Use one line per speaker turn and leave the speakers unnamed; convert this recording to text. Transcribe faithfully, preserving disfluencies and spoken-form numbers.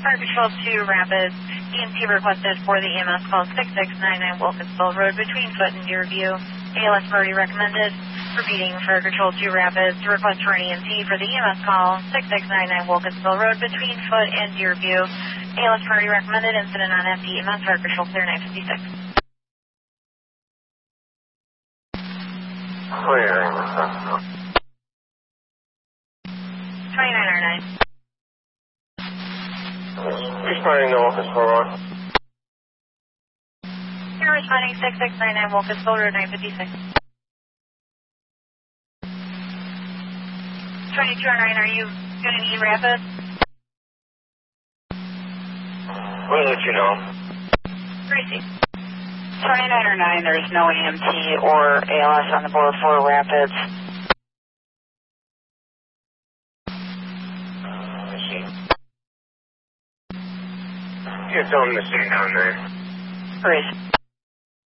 Fire Patrol two Rapids, E M T requested for the E M S call six six nine nine Wilkinsville Road between Foot and Deerview. A L S Brody recommended. Repeating, Fire Patrol two Rapids, request for an E M T for the E M S call six six nine nine Wilkinsville Road between Foot and Deerview. A L S Brody recommended. Incident on F D E M S, Fire Patrol clear nine fifty-six.
Clearing.
twenty-nine oh nine.
Responding to Wilkinsville Road.
You're responding six six nine nine Wilkinsville Road nine fifty-six. twenty-two oh nine, are you going to need Rapids?
We'll let you know.
Tracy.
twenty-nine oh nine, there's no E M T or A L S on the board for Rapids.
I see. You tell them to stay down there.
Tracy.